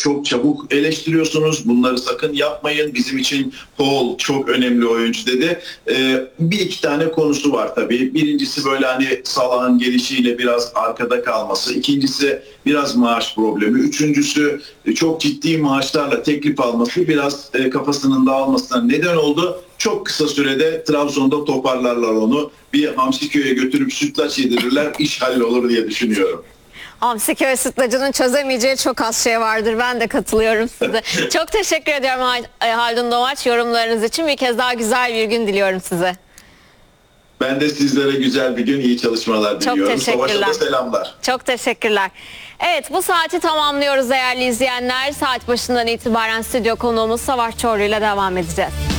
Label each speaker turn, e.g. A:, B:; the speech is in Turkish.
A: çok çabuk eleştiriyorsunuz. Bunları sakın yapmayın. Bizim için Paul çok önemli oyuncu dedi. Bir iki tane konusu var tabii. Birincisi böyle hani Salah'ın gelişiyle biraz arkada kalması. İkincisi biraz maaş problemi. Üçüncüsü çok ciddi maaşlarla teklif alması biraz kafasının dağılmasına neden oldu. Çok kısa sürede Trabzon'da toparlarlar onu. Bir Hamsiköy'e götürüp sütlaç yedirirler, iş hallolur diye düşünüyorum.
B: Hamsiköy sütlacının çözemeyeceği çok az şey vardır. Ben de katılıyorum size. Çok teşekkür ediyorum Haldun Doğaç yorumlarınız için. Bir kez daha güzel bir gün diliyorum size.
A: Ben de sizlere güzel bir gün, iyi çalışmalar diliyorum.
B: Çok teşekkürler.
A: Savaş'a da selamlar.
B: Çok teşekkürler. Evet, bu saati tamamlıyoruz değerli izleyenler. Saat başından itibaren stüdyo konuğumuz Savaş Çorlu ile devam edeceğiz.